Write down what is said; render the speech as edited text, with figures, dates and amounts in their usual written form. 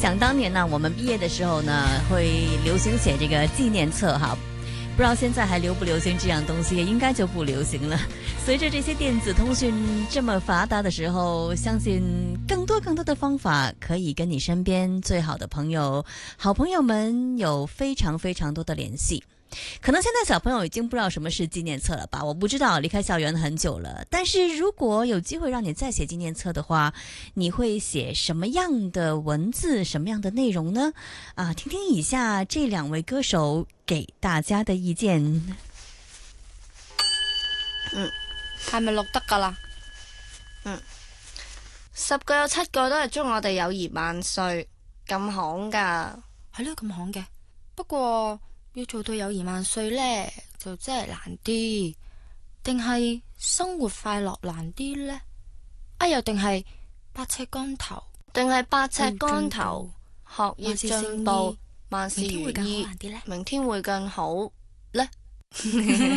想当年呢，我们毕业的时候呢，会流行写这个纪念册哈。不知道现在还流不流行这样东西，应该就不流行了。随着这些电子通讯这么发达的时候，相信更多的方法可以跟你身边最好的朋友、好朋友们有非常多的联系。可能现在小朋友已经不知道什么是纪念册了吧，我不知道，离开校园很久了。但是如果有机会让你再写纪念册的话，你会写什么样的文字，什么样的内容呢？听听以下这两位歌手给大家的意見。 係咪錄得㗎啦 ？10個有7個都係祝我哋友誼萬歲，咁行㗎。 係咯，咁行嘅。不過要做到友誼萬歲呢，就真係難啲。定係生活快樂難啲呢？又定係百尺竿頭？ 定係百尺竿頭，學業進步，萬事如意，明天會更好呢？